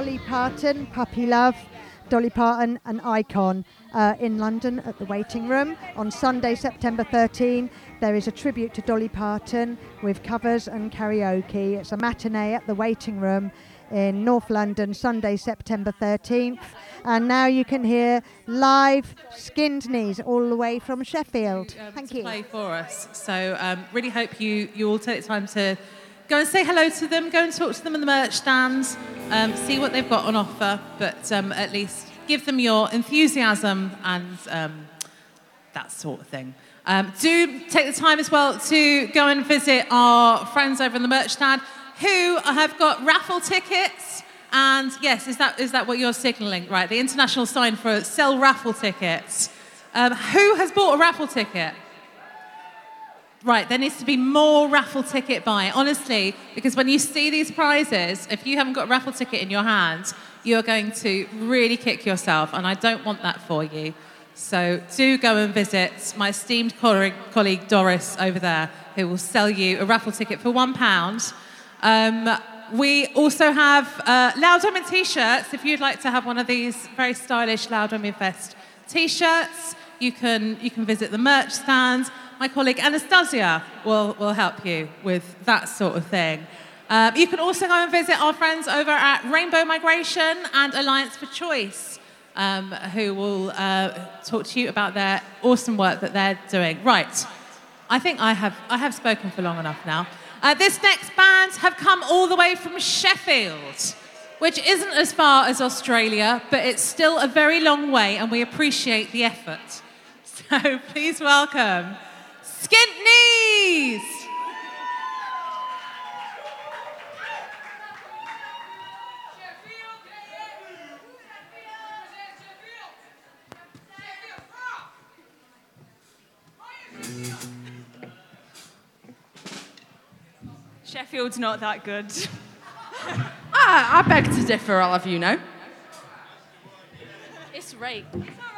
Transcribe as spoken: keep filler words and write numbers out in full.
Dolly Parton, Puppy Love, Dolly Parton, an icon uh, in London at the Waiting Room. On Sunday, September thirteenth, there is a tribute to Dolly Parton with covers and karaoke. It's a matinee at the Waiting Room in North London, Sunday, September thirteenth. And now you can hear live Skinned Knees all the way from Sheffield. Um, Thank to you. Play for us. So um, really hope you, you all take the time to go and say hello to them, go and talk to them in the merch stands, um, see what they've got on offer, but um, at least give them your enthusiasm and um, that sort of thing. Um, do take the time as well to go and visit our friends over in the merch stand who have got raffle tickets. And yes, is that is that what you're signalling? Right, the international sign for sell raffle tickets. Um, who has bought a raffle ticket? Right, there needs to be more raffle ticket buying, honestly, because when you see these prizes, if you haven't got a raffle ticket in your hand, you're going to really kick yourself, and I don't want that for you. So do go and visit my esteemed colleague, colleague Doris over there, who will sell you a raffle ticket for one pound. Um, we also have uh, Loud Women t-shirts. If you'd like to have one of these very stylish Loud Women Fest t-shirts, you can, you can visit the merch stand. My colleague Anastasia will, will help you with that sort of thing. Um, you can also go and visit our friends over at Rainbow Migration and Alliance for Choice, um, who will uh, talk to you about their awesome work that they're doing. Right, I think I have, I have spoken for long enough now. Uh, this next band have come all the way from Sheffield, which isn't as far as Australia, but it's still a very long way, and we appreciate the effort. So please welcome Skinned Knees! Sheffield's not that good. ah, I beg to differ, I'll have you know. It's rape.